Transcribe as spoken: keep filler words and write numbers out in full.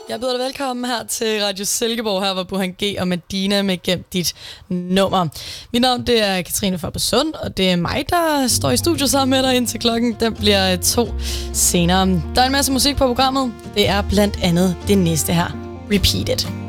Jeg byder dig velkommen her til Radio Silkeborg, her hvor Burhan G og Medina med Gem dit nummer. Mit navn det er Katrine Fabersund, og det er mig, der står i studiet sammen med dig indtil klokken. Den bliver to senere. Der er en masse musik på programmet. Det er blandt andet det næste her. Repeat It.